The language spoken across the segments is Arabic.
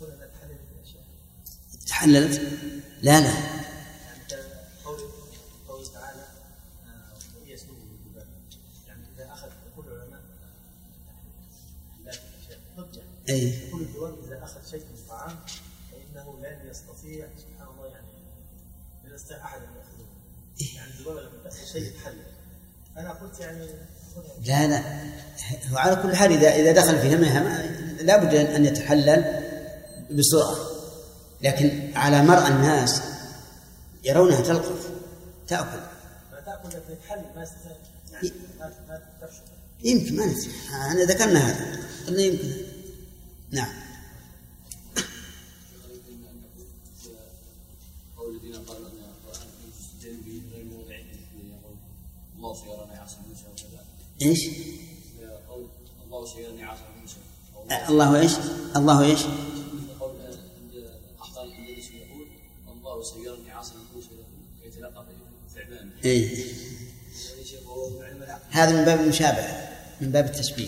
تحللت؟ لا لا. يعني قول تعالى يسلوه بالجبال، يعني إذا أخذ كل العلماء أي كل الدول إذا أخذ شيء من الطعام فإنه لن يستطيع سبحان الله يعني لا يستطيع أحد أن يأخذه. يعني الدول لما تأخذ شيء يتحلل. أنا قلت يعني لا لا، هو على كل حال إذا دخل في همها لا بد أن يتحلل بسرعة، لكن على مرأى الناس يرونها تلقف تأكل. ما تأكل لكن تحلل ما يستطيع يعني ما تفشل. يمكن ما ندري، أنا ذكرنا هذا قلنا يمكن. نعم. قول الذين قالوا أن القرآن يستدل به غير موضع يقول الله سيراني عصا موسى وكذا. إيش؟ قول الله سيراني عصا موسى. الله إيش؟ الله إيش؟ قول أحطان الأندلسي يقول الله سيراني عصا موسى كي يتلقى ثعبان. إيه. هذا من باب المشابهة، من باب التشبيه.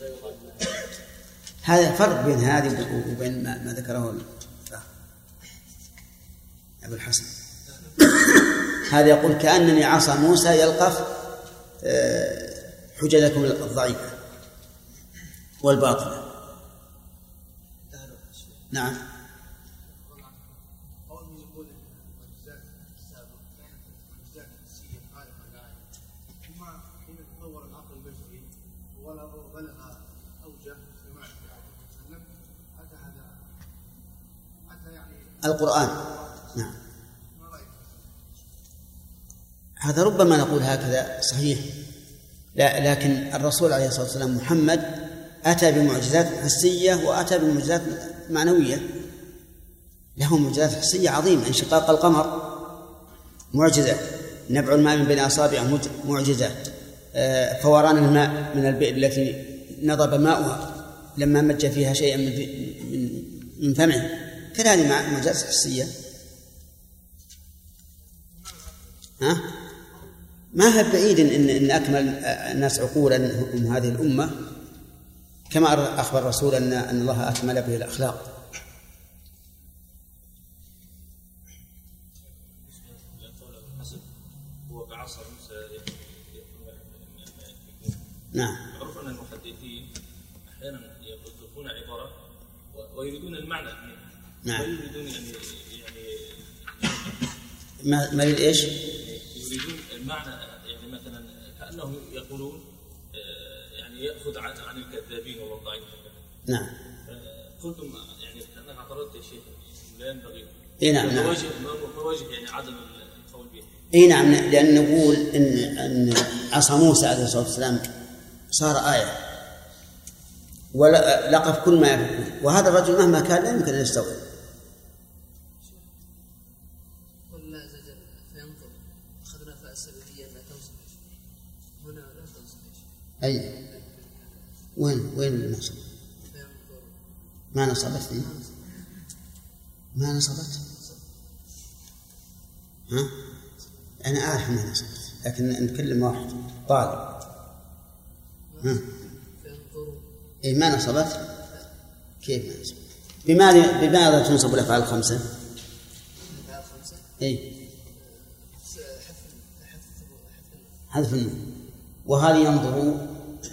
هذا فرق بين هذه وبين ما ذكره أبو الحسن. هذا يقول كأنني عصا موسى يلقف حججكم الضعيفة والباطلة. نعم. القرآن. نعم. هذا ربما نقول هكذا صحيح، لا لكن الرسول عليه الصلاة والسلام محمد أتى بمعجزات حسية وأتى بمعجزات معنوية. له معجزات حسية عظيمة، انشقاق القمر معجزة، نبع الماء من بين أصابعه معجزة، فوران الماء من البئر التي نضب ماؤها لما مج فيها شيئا من فمه، كل هذه معجزات حسية. ما هي بعيد إن أكمل الناس عقولا هم هذه الأمة، كما أخبر الرسول أن الله أكمل به الأخلاق. نعم. معروف أن المحدثين أحيانا يطلقون عبارة ويريدون المعنى. نعم. ويريدون يعني ما يريد إيش؟ يريدون المعنى، يعني مثلا كأنهم يقولون يعني يأخذ عن الكذابين والضعيف. نعم. قلتم يعني أنك اعترضت يا شيخ لا ينبغي. نعم. مواجه يعني عدم القول به. نعم، لأن نقول إن عصا موسى عليه الصلاة والسلام صار آية ولقف كل ما يفعل، وهذا الرجل مهما كان لا يمكن أن يستوعب. ولا زجر فينظر أخذنا فالسببية لا توصل هنا لا توصل. أي وين النصب؟ ما نصبت لي؟ ما نصبت؟ ها؟ أنا أعرف ما نصبت، لكن نتكلم واحد طالب. ها؟ إيه ما نصبت؟ كيف ما نصبت؟ بماذا تنصب الأفعال الخمسة؟ الأفعال الخمسة؟ إيه حذف النون. وهذه ينظر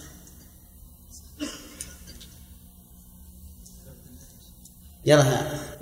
يراها